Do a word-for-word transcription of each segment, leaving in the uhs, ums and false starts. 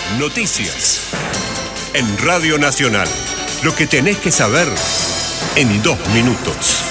Noticias. En Radio Nacional. Lo que tenés que saber en dos minutos.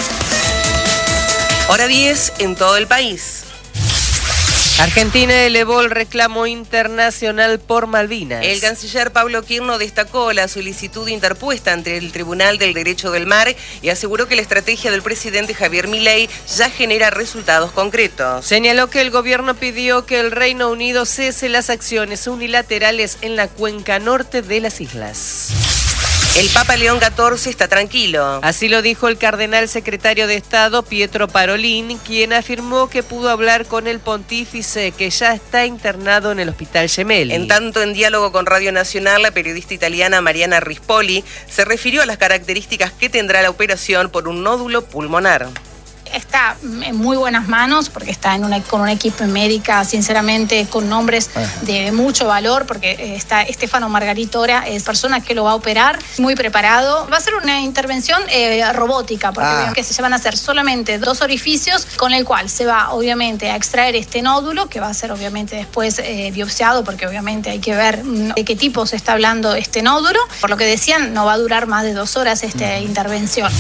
Hora diez en todo el país. Argentina elevó el reclamo internacional por Malvinas. El canciller Pablo Quirno destacó la solicitud interpuesta ante el Tribunal del Derecho del Mar y aseguró que la estrategia del presidente Javier Milei ya genera resultados concretos. Señaló que el gobierno pidió que el Reino Unido cese las acciones unilaterales en la cuenca norte de las islas. El Papa León catorce está tranquilo. Así lo dijo el cardenal secretario de Estado Pietro Parolin, quien afirmó que pudo hablar con el pontífice que ya está internado en el Hospital Gemelli. En tanto, en diálogo con Radio Nacional, la periodista italiana Mariana Rispoli se refirió a las características que tendrá la operación por un nódulo pulmonar. Está en muy buenas manos porque está en una, con una equipo médica, sinceramente, con nombres de mucho valor, porque está Stefano Margaritora, es persona que lo va a operar, muy preparado. Va a ser una intervención eh, robótica, porque ah. que se van a hacer solamente dos orificios, con el cual se va, obviamente, a extraer este nódulo, que va a ser, obviamente, después eh, biopsiado, porque obviamente hay que ver de qué tipo se está hablando este nódulo. Por lo que decían, no va a durar más de dos horas esta mm. intervención.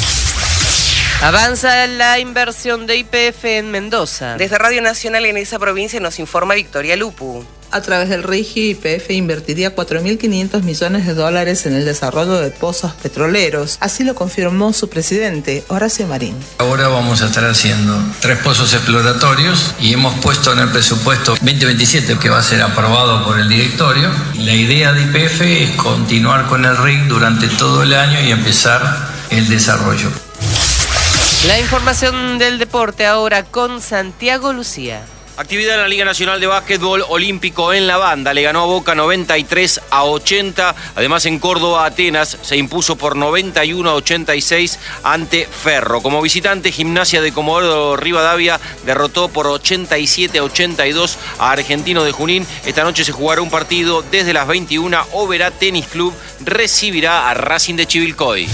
Avanza la inversión de Y P F en Mendoza. Desde Radio Nacional en esa provincia nos informa Victoria Lupu. A través del RIGI, Y P F invertiría cuatro mil quinientos millones de dólares en el desarrollo de pozos petroleros. Así lo confirmó su presidente, Horacio Marín. Ahora vamos a estar haciendo tres pozos exploratorios y hemos puesto en el presupuesto veinte veintisiete, que va a ser aprobado por el directorio. La idea de Y P F es continuar con el R I C durante todo el año y empezar el desarrollo. La información del deporte ahora con Santiago Lucía. Actividad en la Liga Nacional de Básquetbol Olímpico en la banda. Le ganó a Boca noventa y tres a ochenta. Además, en Córdoba, Atenas se impuso por noventa y uno a ochenta y seis ante Ferro. Como visitante, Gimnasia de Comodoro Rivadavia derrotó por ochenta y siete a ochenta y dos a Argentino de Junín. Esta noche se jugará un partido desde las veintiuna. Oberá Tenis Club recibirá a Racing de Chivilcoy.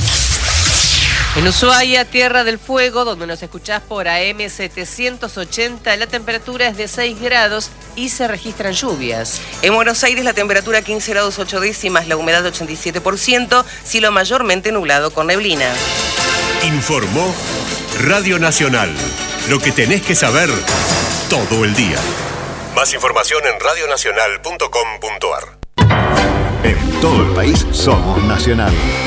En Ushuaia, Tierra del Fuego, donde nos escuchás por A M setecientos ochenta, la temperatura es de seis grados y se registran lluvias. En Buenos Aires la temperatura quince grados ocho décimas, la humedad ochenta y siete por ciento, cielo mayormente nublado con neblina. Informó Radio Nacional. Lo que tenés que saber todo el día. Más información en radio nacional punto com punto a r. En todo el país somos Nacional.